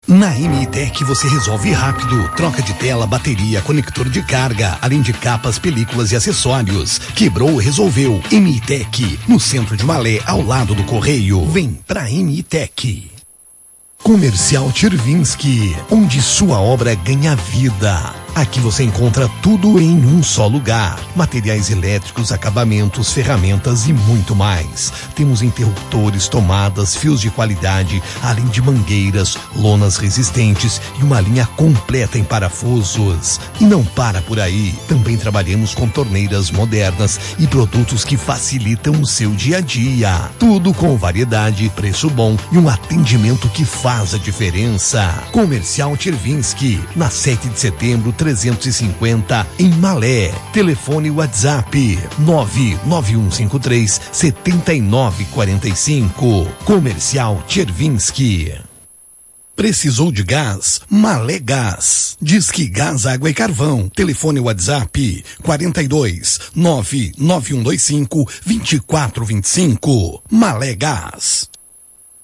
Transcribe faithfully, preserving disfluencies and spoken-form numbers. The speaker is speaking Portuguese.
Na M I T E C você resolve rápido. Troca de tela, bateria, conector de carga, além de capas, películas e acessórios. Quebrou, resolveu. M I T E C, no centro de Malé, ao lado do Correio. Vem pra M I T E C. Comercial Chervinsky, onde sua obra ganha vida. Aqui você encontra tudo em um só lugar. Materiais elétricos, acabamentos, ferramentas e muito mais. Temos interruptores, tomadas, fios de qualidade, além de mangueiras, lonas resistentes e uma linha completa em parafusos. E não para por aí. Também trabalhamos com torneiras modernas e produtos que facilitam o seu dia a dia. Tudo com variedade, preço bom e um atendimento que faz a diferença. Comercial Chervinsky, na sete de setembro, trezentos e cinquenta, em Malé. Telefone WhatsApp nove nove um cinco três sete nove quatro cinco. Comercial Chervinsky. Precisou de gás? Malé Gás. Disque Gás, Água e Carvão. Telefone WhatsApp quarenta e dois, nove nove um dois cinco, vinte e quatro vinte e cinco. Malé Gás.